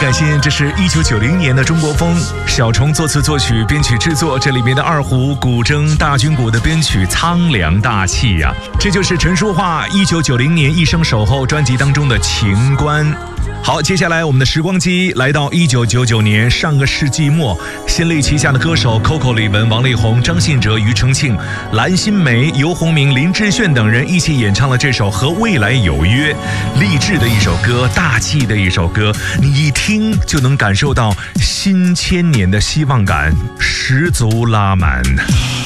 感谢，这是1990年的中国风，小虫作词作曲编曲制作，这里面的二胡、古筝、大军鼓的编曲苍凉大气呀，这就是陈淑桦1990年一生守候专辑当中的情关。好，接下来我们的时光机来到1999年，上个世纪末，新力旗下的歌手 Coco 李玟、王力宏、张信哲、庾澄庆、蓝心湄、游鸿明、林志炫等人一起演唱了这首《和未来有约》，励志的一首歌，大气的一首歌，你一听就能感受到新千年的希望感十足拉满。